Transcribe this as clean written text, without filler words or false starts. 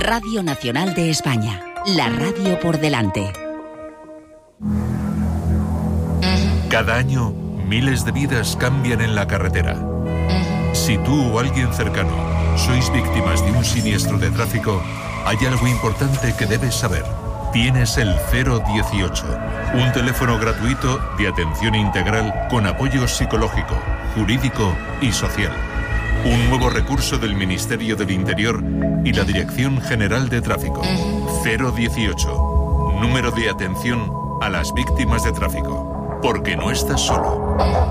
Radio Nacional de España, la radio por delante. Cada año, miles de vidas cambian en la carretera. Si tú o alguien cercano sois víctimas de un siniestro de tráfico, hay algo importante que debes saber. Tienes el 018, un teléfono gratuito de atención integral con apoyo psicológico, jurídico y social. Un nuevo recurso del Ministerio del Interior y la Dirección General de Tráfico. 018, número de atención a las víctimas de tráfico. Porque no estás solo.